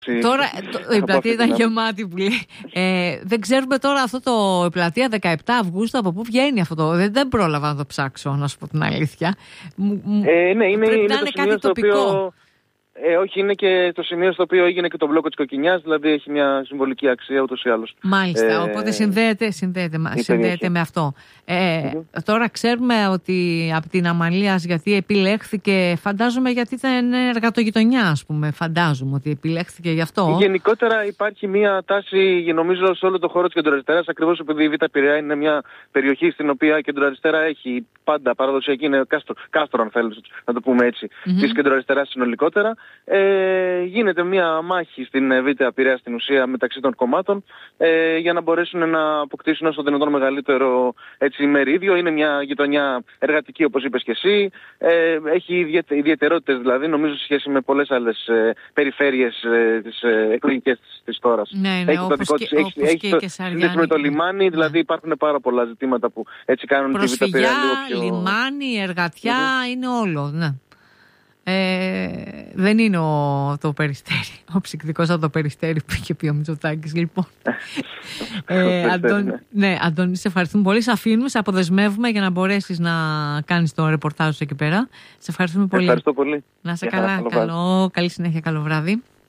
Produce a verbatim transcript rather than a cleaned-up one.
Τώρα το, η πλατεία ήταν γεμάτη που λέει. Ε, δεν ξέρουμε τώρα αυτό το η πλατεία δεκαεπτά Αυγούστου από πού βγαίνει αυτό το. Δεν, δεν πρόλαβα να το ψάξω, να σου πω την αλήθεια. Ε, ναι, είναι, πρέπει είναι να είναι κάτι τοπικό. Οποίο, ε, όχι, είναι και το σημείο στο οποίο έγινε και το μπλόκο της Κοκκινιάς, δηλαδή έχει μια συμβολική αξία ούτως ή άλλως. Μάλιστα, ε, οπότε συνδέεται, συνδέεται, συνδέεται με αυτό. Ε, mm-hmm. Τώρα ξέρουμε ότι από την Αμαλίας, γιατί επιλέχθηκε, φαντάζομαι γιατί ήταν εργατογειτονιά, ας πούμε, φαντάζομαι ότι επιλέχθηκε γι' αυτό. Γενικότερα υπάρχει μια τάση, νομίζω, σε όλο το χώρο της κεντροαριστεράς, ακριβώς επειδή η Β' Πειραιά είναι μια περιοχή στην οποία η κεντροαριστερά έχει πάντα παραδοσιακή, είναι κάστρο, κάστρο αν θέλετε να το πούμε έτσι, mm-hmm. της κεντροαριστεράς συνολικότερα. Ε, γίνεται μια μάχη στην Β' Πειραιά στην ουσία μεταξύ των κομμάτων ε, για να μπορέσουν να αποκτήσουν όσο δυνατόν μεγαλύτερο έτσι, μερίδιο. Είναι μια γειτονιά εργατική όπως είπες και εσύ. Ε, έχει ιδιαιτερότητες δηλαδή νομίζω σε σχέση με πολλές άλλες ε, περιφέρειες ε, τις ε, εκλογικές της, της χώρας. Ναι, ναι, έχει το δικό της, έχει, έχει και, το, και Σαριάννη, με το λιμάνι, ναι. Δηλαδή υπάρχουν πάρα πολλά ζητήματα που έτσι κάνουν τη Β' Πειραιά λίγο πιο... λιμάνι, εργατιά, mm-hmm. είναι όλο, ναι. Ε, δεν είναι ο, το Περιστέρι, ο ψυκτικός από το Περιστέρι που είχε πει ο Μητσοτάκης, λοιπόν. ε, Αντών, ναι, Αντώνη, σε ευχαριστούμε πολύ. Σε αφήνουμε, σε αποδεσμεύουμε για να μπορέσεις να κάνεις το ρεπορτάζ σου εκεί πέρα. Σε ευχαριστούμε πολύ. Ευχαριστώ πολύ. Να είσαι καλά, καλό, καλό, καλή συνέχεια, καλό βράδυ.